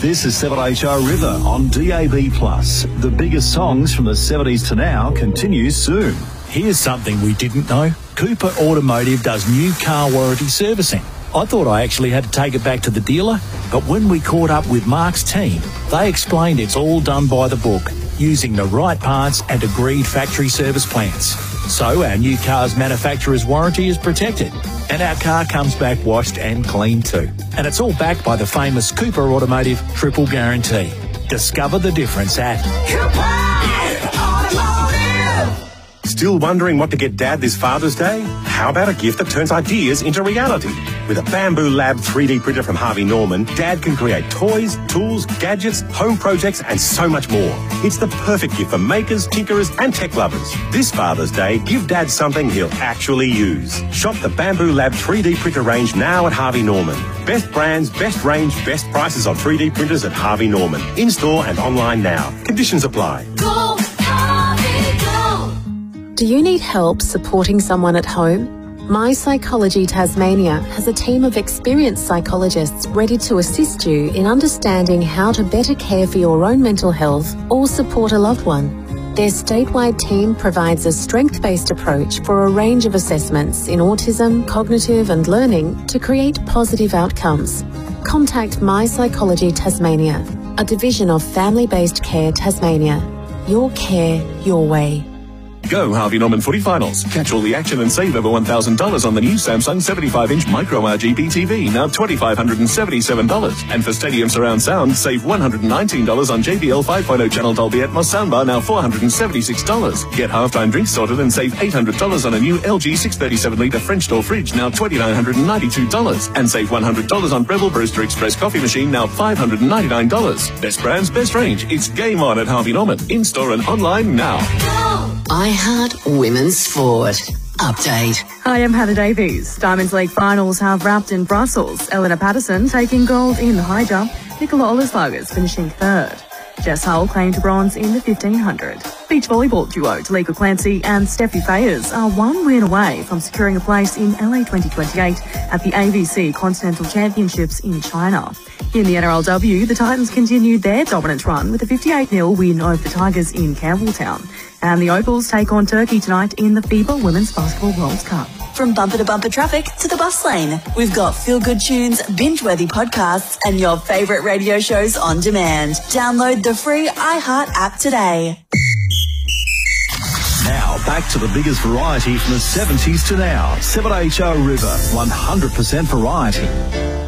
This is 7HR River on DAB+. The biggest songs from the 70s to now continues soon. Here's something we didn't know. Cooper Automotive does new car warranty servicing. I thought I actually had to take it back to the dealer, but when we caught up with Mark's team, they explained it's all done by the book, using the right parts and agreed factory service plans. So our new car's manufacturer's warranty is protected, and our car comes back washed and clean too. And it's all backed by the famous Cooper Automotive Triple Guarantee. Discover the difference at Cooper Automotive. Still wondering what to get Dad this Father's Day? How about a gift that turns ideas into reality? With a Bamboo Lab 3D printer from Harvey Norman, Dad can create toys, tools, gadgets, home projects, and so much more. It's the perfect gift for makers, tinkerers, and tech lovers. This Father's Day, give Dad something he'll actually use. Shop the Bamboo Lab 3D printer range now at Harvey Norman. Best brands, best range, best prices on 3D printers at Harvey Norman. In-store and online now. Conditions apply. Go, Harvey, go. Do you need help supporting someone at home? My Psychology Tasmania has a team of experienced psychologists ready to assist you in understanding how to better care for your own mental health or support a loved one. Their statewide team provides a strength-based approach for a range of assessments in autism, cognitive and learning to create positive outcomes. Contact My Psychology Tasmania, a division of Family-Based Care Tasmania. Your care, your way. Go Harvey Norman Footy Finals. Catch all the action and save over $1,000 on the new Samsung 75-inch Micro RGB TV, now $2,577. And for Stadium Surround Sound, save $119 on JBL 5.0 channel Dolby Atmos soundbar, now $476. Get halftime drinks sorted and save $800 on a new LG 637-litre French door fridge, now $2,992. And save $100 on Breville Brewster Express coffee machine, now $599. Best brands, best range. It's game on at Harvey Norman. In-store and online now. iHeart Women's Sport. Update. Hi, I'm Hannah Davies. Diamonds League finals have wrapped in Brussels. Eleanor Patterson taking gold in the high jump. Nicola Olleslagers finishing third. Jess Hull claimed bronze in the 1500. Beach volleyball duo Talika Clancy and Steffi Fayers are one win away from securing a place in LA 2028 at the AVC Continental Championships in China. In the NRLW, the Titans continued their dominant run with a 58-0 win over the Tigers in Campbelltown. And the Opals take on Turkey tonight in the FIBA Women's Basketball World Cup. From bumper to bumper traffic to the bus lane, we've got feel-good tunes, binge-worthy podcasts, and your favourite radio shows on demand. Download the free iHeart app today. Now, back to the biggest variety from the 70s to now. 7HR River, 100% variety.